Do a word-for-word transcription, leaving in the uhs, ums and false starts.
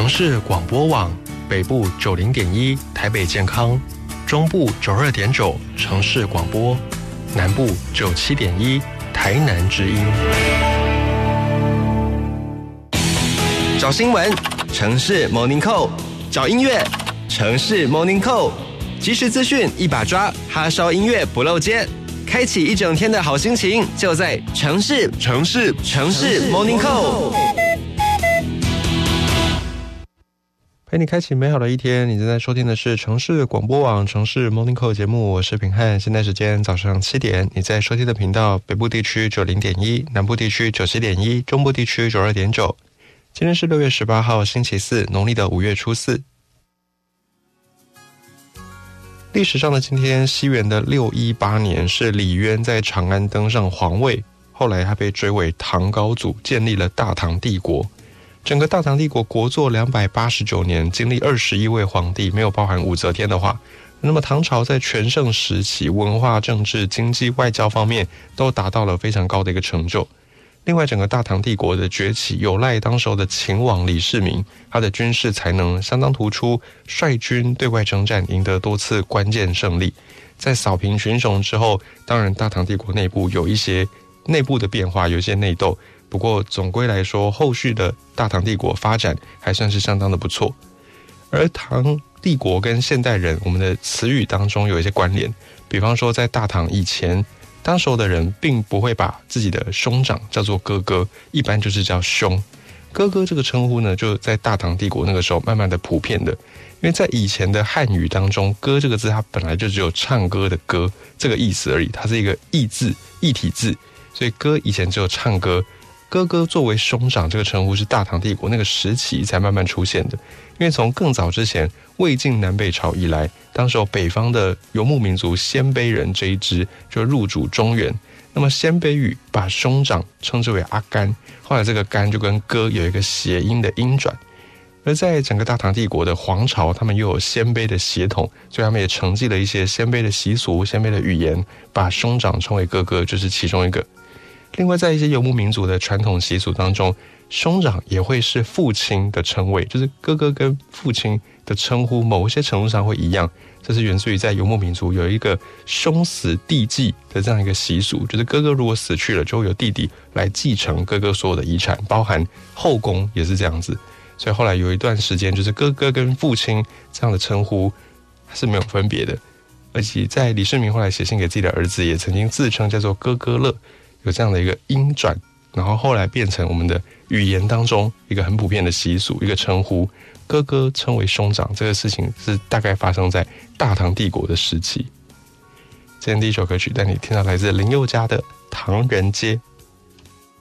城市广播网，北部九零点一台北健康，中部九二点九城市广播，南部九七点一台南之音。 找新闻，城市 Morning Call； 找音乐，城市 Morning Call。即时资讯一把抓，哈烧音乐不漏接，开启一整天的好心情，就在城市城市城市 Morning Call。 陪你开启美好的一天，你正在收听的是城市广播网城市 Morning Call 节目，我是品汉。现在时间早上七点，你在收听的频道北部地区九零点一，南部地区九七点一，中部地区九二点九。今天是六月十八号星期四，农历的五月初四。历史上的今天，西元的六一八年，是李渊在长安登上皇位，后来他被追为唐高祖，建立了大唐帝国。整个大唐帝国国祚两百八十九年，经历二十一位皇帝，没有包含武则天的话，那么唐朝在全盛时期，文化、政治、经济、外交方面都达到了非常高的一个成就。另外，整个大唐帝国的崛起有赖当时候的秦王李世民，他的军事才能相当突出，率军对外征战，赢得多次关键胜利。在扫平群雄之后，当然大唐帝国内部有一些内部的变化，有一些内斗。不过总归来说，后续的大唐帝国发展还算是相当的不错。而唐帝国跟现代人，我们的词语当中有一些关联，比方说在大唐以前，当时候的人并不会把自己的兄长叫做哥哥，一般就是叫兄。哥哥这个称呼呢，就在大唐帝国那个时候慢慢的普遍的。因为在以前的汉语当中，歌这个字它本来就只有唱歌的歌这个意思而已，它是一个异字异体字，所以歌以前只有唱歌。哥哥作为兄长这个称呼是大唐帝国那个时期才慢慢出现的。因为从更早之前，魏晋南北朝以来，当时候北方的游牧民族鲜卑人这一支就入主中原，那么鲜卑语把兄长称之为阿干，后来这个干就跟哥有一个谐音的音转。而在整个大唐帝国的皇朝，他们又有鲜卑的血统，所以他们也承继了一些鲜卑的习俗、鲜卑的语言，把兄长称为哥哥，就是其中一个。另外，在一些游牧民族的传统习俗当中，兄长也会是父亲的称谓，就是哥哥跟父亲的称呼某一些程度上会一样。这是源自于在游牧民族有一个兄死弟继的这样一个习俗，就是哥哥如果死去了，就会由弟弟来继承哥哥所有的遗产，包含后宫也是这样子。所以后来有一段时间，就是哥哥跟父亲这样的称呼是没有分别的。而且在李世民后来写信给自己的儿子，也曾经自称叫做哥哥乐，有这样的一个音转，然后后来变成我们的语言当中一个很普遍的习俗，一个称呼，哥哥称为兄长，这个事情是大概发生在大唐帝国的时期。今天第一首歌曲带你听到来自林宥嘉的《唐人街》。